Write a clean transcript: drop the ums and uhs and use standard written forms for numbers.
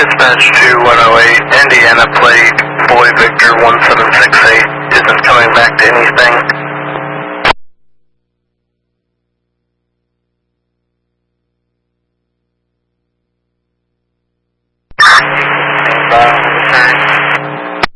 Dispatch to 108, Indiana plate, Boy Victor 1768, isn't coming back to anything.